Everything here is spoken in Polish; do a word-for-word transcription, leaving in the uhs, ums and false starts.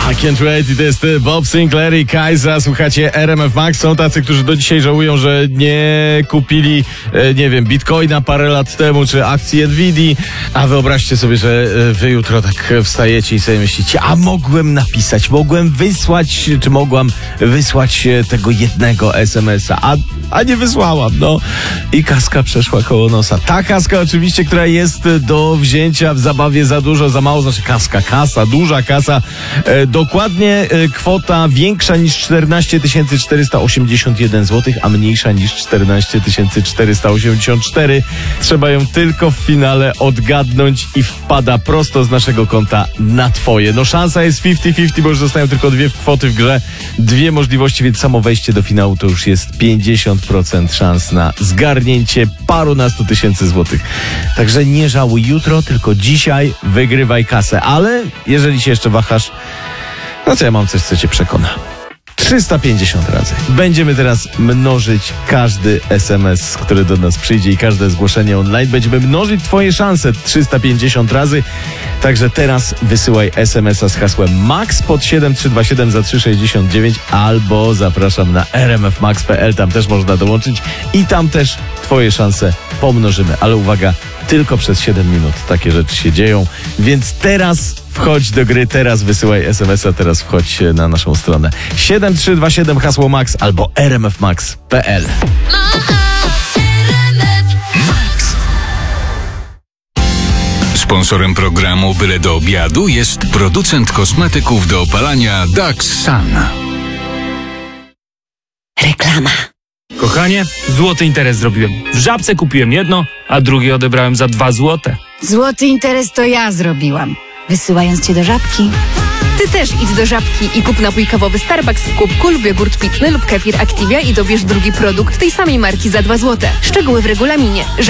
I can't wait. I to jest Bob Sinclair i Kajza. Słuchacie R M F Max. Są tacy, którzy do dzisiaj żałują, że nie kupili, nie wiem, bitcoina parę lat temu, czy akcji Nvidii. A wyobraźcie sobie, że wy jutro tak wstajecie i sobie myślicie, a mogłem napisać, mogłem wysłać, czy mogłam wysłać tego jednego es em es a, a, a nie wysłałam, no. I kaska przeszła koło nosa. Ta kaska oczywiście, która jest do wzięcia w zabawie za dużo, za mało, znaczy kaska, kasa, duża kasa. E, dokładnie e, kwota większa niż czternaście tysięcy czterysta osiemdziesiąt jeden złotych, a mniejsza niż czternaście tysięcy czterysta osiemdziesiąt cztery. Trzeba ją tylko w finale odgadnąć i wpada prosto z naszego konta na twoje. No szansa jest pięćdziesiąt pięćdziesiąt, bo już zostają tylko dwie kwoty w grze, dwie możliwości, więc samo wejście do finału to już jest pięćdziesiąt procent szans na zgarnięcie parunastu tysięcy złotych. Także nie żałuj jutro, tylko dzisiaj wygrywaj kasę. Ale jeżeli się jeszcze wahasz, no to ja mam coś, co cię przekona. trzysta pięćdziesiąt razy. Będziemy teraz mnożyć każdy es em es, który do nas przyjdzie i każde zgłoszenie online. Będziemy mnożyć twoje szanse trzysta pięćdziesiąt razy. Także teraz wysyłaj es em es a z hasłem MAX pod siedem trzy dwa siedem za trzy sześćdziesiąt dziewięć albo zapraszam na r m f max kropka p l. Tam też można dołączyć i tam też twoje szanse pomnożymy. Ale uwaga, tylko przez siedem minut takie rzeczy się dzieją. Więc teraz wchodź do gry, teraz wysyłaj es em es a, teraz wchodź na naszą stronę siedem trzy dwa siedem hasło MAX albo r m f max kropka p l. Sponsorem programu Byle do obiadu jest producent kosmetyków do opalania Dax Sun. Reklama. Kochanie, złoty interes zrobiłem. W Żabce kupiłem jedno, a drugie odebrałem za dwa złote. Złoty interes to ja zrobiłam, wysyłając cię do Żabki. Ty też idź do Żabki i kup napój kawowy Starbucks w kubku lub jogurt pitny lub kefir Activia i dobierz drugi produkt tej samej marki za dwa złote. Szczegóły w regulaminie.